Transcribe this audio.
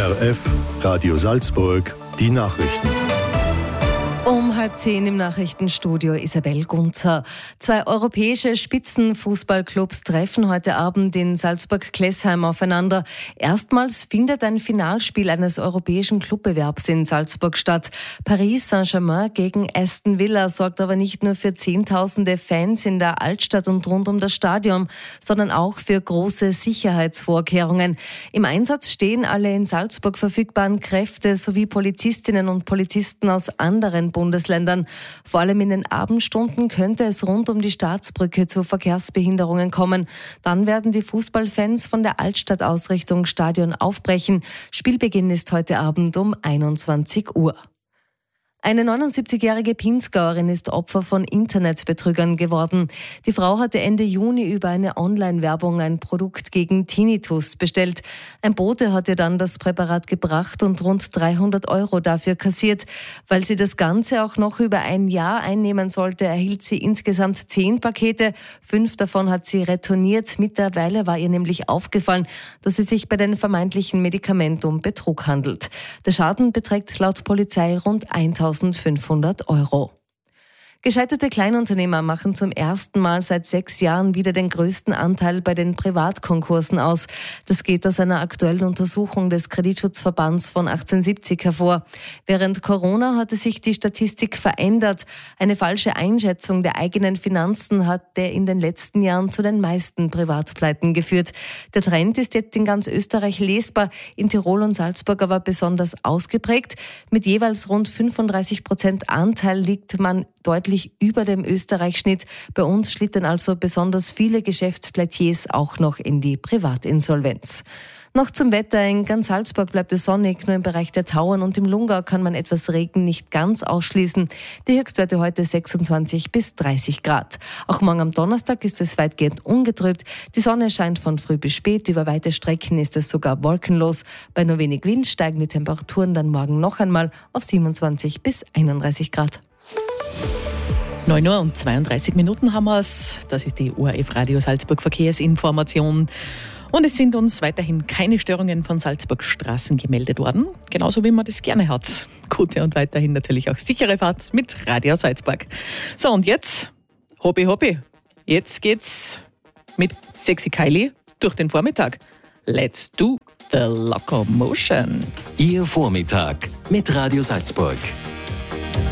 ORF, Radio Salzburg, die Nachrichten. Um 9:30 im Nachrichtenstudio Isabel Gunzer. 2 europäische Spitzenfußballclubs treffen heute Abend in Salzburg-Klessheim aufeinander. Erstmals findet ein Finalspiel eines europäischen Clubbewerbs in Salzburg statt. Paris Saint-Germain gegen Aston Villa sorgt aber nicht nur für Zehntausende Fans in der Altstadt und rund um das Stadion, sondern auch für große Sicherheitsvorkehrungen. Im Einsatz stehen alle in Salzburg verfügbaren Kräfte sowie Polizistinnen und Polizisten aus anderen Bundesländern. Vor allem in den Abendstunden könnte es rund um die Staatsbrücke zu Verkehrsbehinderungen kommen. Dann werden die Fußballfans von der Altstadt aus Richtung Stadion aufbrechen. Spielbeginn ist heute Abend um 21 Uhr. Eine 79-jährige Pinzgauerin ist Opfer von Internetbetrügern geworden. Die Frau hatte Ende Juni über eine Online-Werbung ein Produkt gegen Tinnitus bestellt. Ein Bote hat ihr dann das Präparat gebracht und rund 300 € dafür kassiert. Weil sie das Ganze auch noch über ein Jahr einnehmen sollte, erhielt sie insgesamt 10 Pakete. 5 davon hat sie retourniert. Mittlerweile war ihr nämlich aufgefallen, dass es sich bei den vermeintlichen Medikamenten um Betrug handelt. Der Schaden beträgt laut Polizei rund 1.500 €. Gescheiterte Kleinunternehmer machen zum ersten Mal seit 6 Jahren wieder den größten Anteil bei den Privatkonkursen aus. Das geht aus einer aktuellen Untersuchung des Kreditschutzverbands von 1870 hervor. Während Corona hatte sich die Statistik verändert. Eine falsche Einschätzung der eigenen Finanzen hat in den letzten Jahren zu den meisten Privatpleiten geführt. Der Trend ist jetzt in ganz Österreich lesbar, in Tirol und Salzburg aber besonders ausgeprägt. Mit jeweils rund 35% Anteil liegt man deutlich über dem Österreich-Schnitt. Bei uns schlittern also besonders viele Geschäftsplätiers auch noch in die Privatinsolvenz. Noch zum Wetter. In ganz Salzburg bleibt es sonnig, nur im Bereich der Tauern und im Lungau kann man etwas Regen nicht ganz ausschließen. Die Höchstwerte heute 26 bis 30 Grad. Auch morgen am Donnerstag ist es weitgehend ungetrübt. Die Sonne scheint von früh bis spät. Über weite Strecken ist es sogar wolkenlos. Bei nur wenig Wind steigen die Temperaturen dann morgen noch einmal auf 27 bis 31 Grad. 9:32 haben wir es. Das ist die ORF Radio Salzburg Verkehrsinformation. Und es sind uns weiterhin keine Störungen von Salzburg Straßen gemeldet worden. Genauso wie man das gerne hat. Gute und weiterhin natürlich auch sichere Fahrt mit Radio Salzburg. So, und jetzt, Hobby. Jetzt geht's mit Sexy Kylie durch den Vormittag. Let's do the locomotion. Ihr Vormittag mit Radio Salzburg.